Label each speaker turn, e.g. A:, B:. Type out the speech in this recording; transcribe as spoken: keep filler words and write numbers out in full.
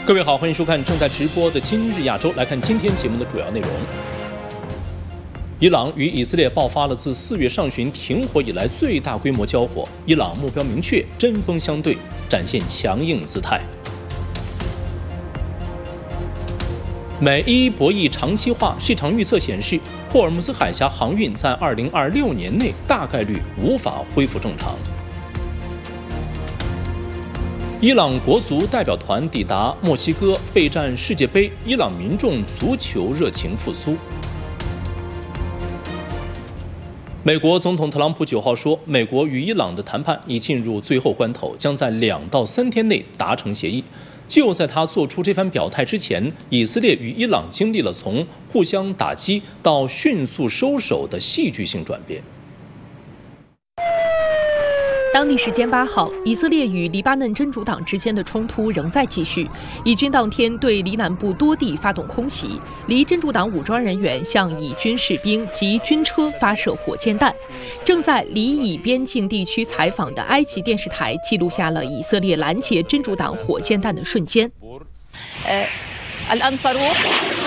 A: 各位好，欢迎收看正在直播的《今日亚洲》。来看今天节目的主要内容：伊朗与以色列爆发了自四月上旬停火以来最大规模交火，伊朗目标明确，针锋相对，展现强硬姿态。美伊博弈长期化，市场预测显示，霍尔木兹海峡航运在二零二六年内大概率无法恢复正常。伊朗国足代表团抵达墨西哥备战世界杯，伊朗民众足球热情复苏。美国总统特朗普九号说，美国与伊朗的谈判已进入最后关头，将在两到三天内达成协议。就在他做出这番表态之前，以色列与伊朗经历了从互相打击到迅速收手的戏剧性转变。
B: 当地时间八号，以色列与黎巴嫩真主党之间的冲突仍在继续。以军当天对黎南部多地发动空袭，黎真主党武装人员向以军士兵及军车发射火箭弹。正在黎以边境地区采访的埃及电视台记录下了以色列拦截真主党火箭弹的瞬间。